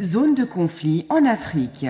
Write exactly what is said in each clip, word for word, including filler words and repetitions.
Zone de conflit en Afrique.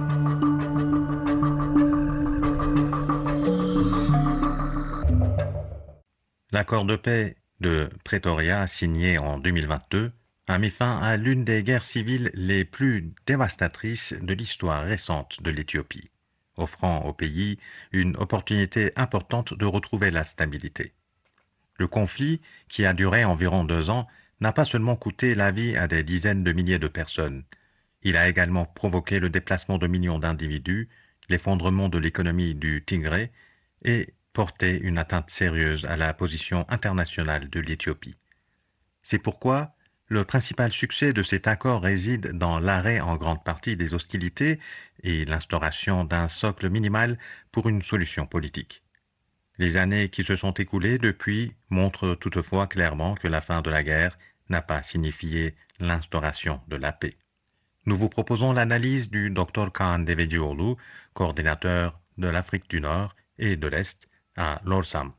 L'accord de paix de Pretoria, signé en deux mille vingt-deux, a mis fin à l'une des guerres civiles les plus dévastatrices de l'histoire récente de l'Éthiopie, offrant au pays une opportunité importante de retrouver la stabilité. Le conflit, qui a duré environ deux ans, n'a pas seulement coûté la vie à des dizaines de milliers de personnes, il a également provoqué le déplacement de millions d'individus, l'effondrement de l'économie du Tigré et porté une atteinte sérieuse à la position internationale de l'Éthiopie. C'est pourquoi le principal succès de cet accord réside dans l'arrêt en grande partie des hostilités et l'instauration d'un socle minimal pour une solution politique. Les années qui se sont écoulées depuis montrent toutefois clairement que la fin de la guerre n'a pas signifié l'instauration de la paix. Nous vous proposons l'analyse du docteur Kaan Devecioğlu, coordinateur de l'Afrique du Nord et de l'Est à l'Orsam.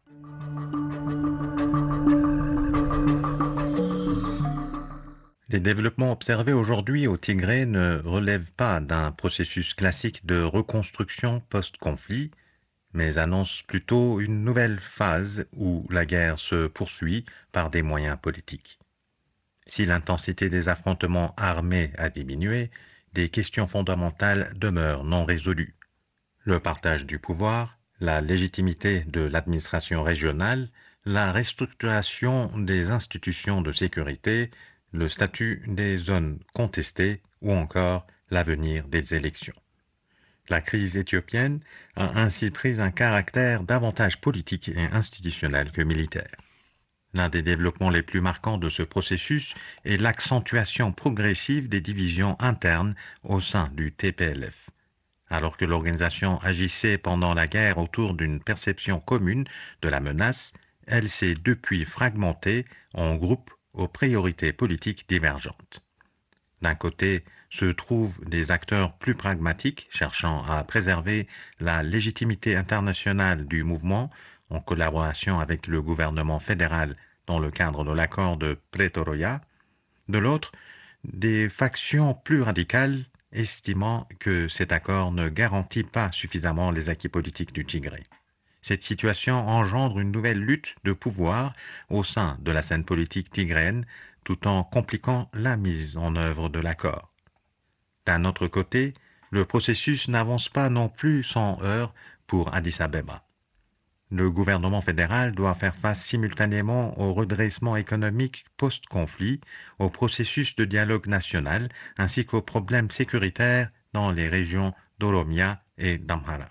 Les développements observés aujourd'hui au Tigré ne relèvent pas d'un processus classique de reconstruction post-conflit, mais annoncent plutôt une nouvelle phase où la guerre se poursuit par des moyens politiques. Si l'intensité des affrontements armés a diminué, des questions fondamentales demeurent non résolues. Le partage du pouvoir, la légitimité de l'administration régionale, la restructuration des institutions de sécurité, le statut des zones contestées ou encore l'avenir des élections. La crise éthiopienne a ainsi pris un caractère davantage politique et institutionnel que militaire. L'un des développements les plus marquants de ce processus est l'accentuation progressive des divisions internes au sein du T P L F. Alors que l'organisation agissait pendant la guerre autour d'une perception commune de la menace, elle s'est depuis fragmentée en groupes aux priorités politiques divergentes. D'un côté se trouvent des acteurs plus pragmatiques cherchant à préserver la légitimité internationale du mouvement en collaboration avec le gouvernement fédéral dans le cadre de l'accord de Pretoria. De l'autre, des factions plus radicales estimant que cet accord ne garantit pas suffisamment les acquis politiques du Tigré. Cette situation engendre une nouvelle lutte de pouvoir au sein de la scène politique tigréenne tout en compliquant la mise en œuvre de l'accord. D'un autre côté, le processus n'avance pas non plus sans heurts pour Addis Abeba. Le gouvernement fédéral doit faire face simultanément au redressement économique post-conflit, au processus de dialogue national ainsi qu'aux problèmes sécuritaires dans les régions d'Oromia et d'Amhara.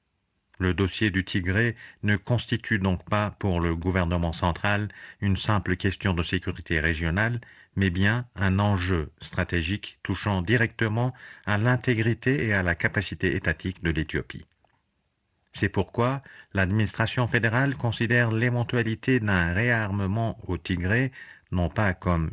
Le dossier du Tigré ne constitue donc pas pour le gouvernement central une simple question de sécurité régionale, mais bien un enjeu stratégique touchant directement à l'intégrité et à la capacité étatique de l'Éthiopie. C'est pourquoi l'administration fédérale considère l'éventualité d'un réarmement au Tigré non pas comme